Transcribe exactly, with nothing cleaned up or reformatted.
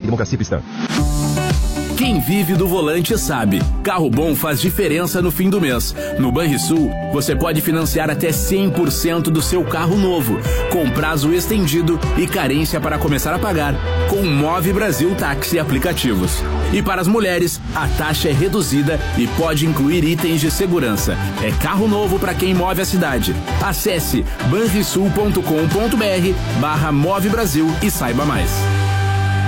Democracia Cristã. Quem vive do volante sabe. Carro bom faz diferença no fim do mês. No Banrisul, você pode financiar até cem por cento do seu carro novo, com prazo estendido e carência para começar a pagar, com Move Brasil Táxi e aplicativos. E para as mulheres, a taxa é reduzida e pode incluir itens de segurança. É carro novo para quem move a cidade. Acesse banrisul ponto com ponto br barra Move Brasil e saiba mais.